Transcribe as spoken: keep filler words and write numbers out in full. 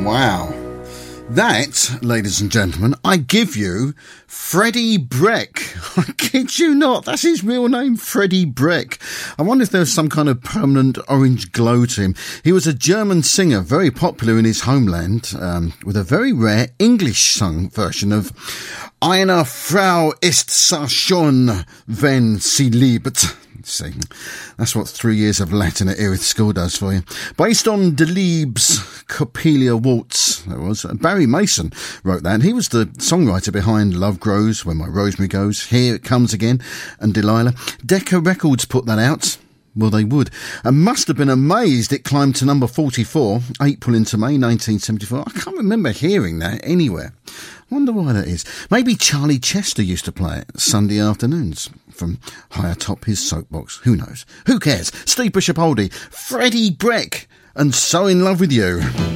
Wow. That, ladies and gentlemen, I give you Freddie Breck. I kid you not, that's his real name, Freddie Breck. I wonder if there's some kind of permanent orange glow to him. He was a German singer, very popular in his homeland, um, with a very rare English-sung version of Eine Frau ist so schön, wenn sie liebt. See, that's what three years of Latin at Erith School does for you. Based on Delibes' Coppelia Waltz, there was. Barry Mason wrote that. He was the songwriter behind Love Grows, When My Rosemary Goes, Here It Comes Again, and Delilah. Decca Records put that out. Well, they would. And must have been amazed it climbed to number forty-four, April into May nineteen seventy-four. I can't remember hearing that anywhere. Wonder why that is. Maybe Charlie Chester used to play it Sunday afternoons from high atop his soapbox. Who knows? Who cares? Steve Bishop Oldie, Freddie Breck, and So In Love With You.